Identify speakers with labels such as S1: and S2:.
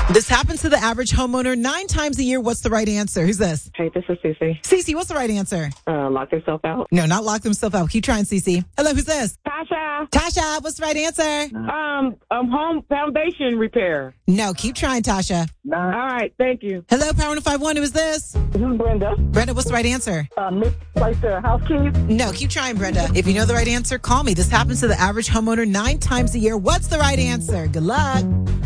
S1: This happens to the average homeowner 9 times a year. What's the right answer? Who's this?
S2: Hey, this is Cece.
S1: Cece, what's the right answer?
S2: Lock yourself out.
S1: No, not lock themselves out. Keep trying, Cece. Hello, who's this?
S3: Tasha.
S1: Tasha, what's the right answer?
S3: Home foundation repair.
S1: No, keep trying, Tasha.
S3: All right, thank you.
S1: Hello, Power 105.1. Who is this?
S2: This is Brenda.
S1: Brenda, what's the right answer?
S2: Misplace the house keys.
S1: No, keep trying, Brenda. If you know the right answer, call me. This happens to the average homeowner 9 times a year. What's the right answer? Good luck.